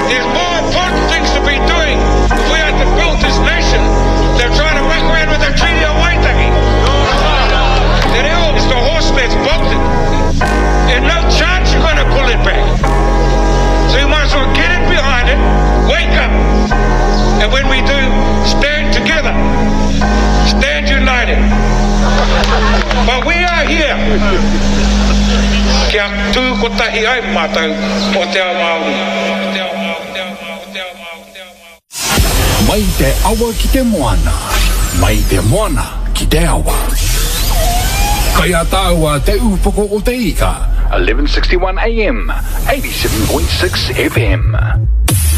There's more important things to be doing if we are to build this nation than trying to muck around with the Treaty of Waitangi. The hell is the horse that's bolted. There's no chance you're going to pull it back. So you might as well get it behind it, wake up. And when we do, stand together. Stand united. But we are here. Kia tū ko tahi ai mātou o te ao Māori. Mai te awa ki te moana. Mai te moana ki te awa. Kaya tāua te upoko o te ika. 1161 AM, 87.6 FM.